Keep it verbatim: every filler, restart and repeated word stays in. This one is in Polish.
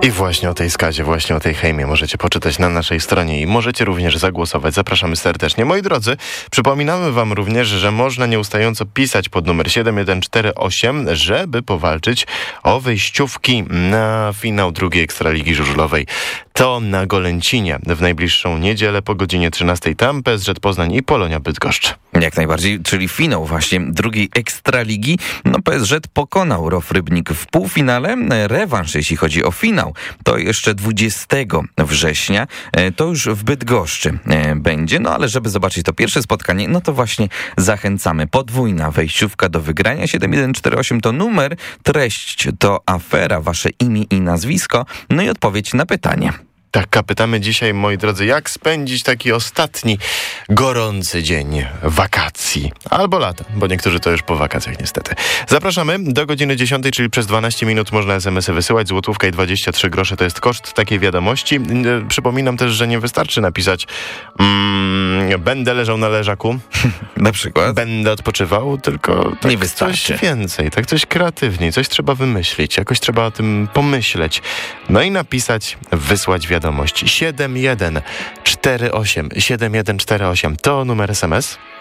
I właśnie o tej skazie, właśnie o tej hejmie możecie poczytać na naszej stronie i możecie również zagłosować. Zapraszamy serdecznie. Moi drodzy, przypominamy wam również, że można nieustająco pisać pod numer siedem jeden cztery osiem, żeby powalczyć o wejściówki na finał drugiej Ekstraligi Żużlowej. To na Golęcinie w najbliższą niedzielę po godzinie trzynastej. Tam P S Z Poznań i Polonia Bydgoszcz. Jak najbardziej, czyli finał właśnie drugiej Ekstraligi. No P S Z pokonał Row Rybnik w półfinale. Rewanż, jeśli chodzi o finał, to jeszcze dwudziestego września. To już w Bydgoszczy będzie. No ale żeby zobaczyć to pierwsze spotkanie, no to właśnie zachęcamy. Podwójna wejściówka do wygrania. siedem jeden cztery osiem to numer, treść to afera, wasze imię i nazwisko, no i odpowiedź na pytanie. Tak, pytamy dzisiaj, moi drodzy, jak spędzić taki ostatni gorący dzień wakacji albo lata, bo niektórzy to już po wakacjach niestety. Zapraszamy do godziny dziesiątej, czyli przez dwanaście minut można es em esy wysyłać. Złotówka i dwadzieścia trzy grosze to jest koszt takiej wiadomości. Przypominam też, że nie wystarczy napisać mm, będę leżał na leżaku, na przykład będę odpoczywał, tylko tak nie wystarczy. Coś więcej, tak coś kreatywniej, coś trzeba wymyślić, jakoś trzeba o tym pomyśleć. No i napisać, wysłać wiadomość. siedem jeden cztery osiem siedem jeden cztery osiem to numer es em es.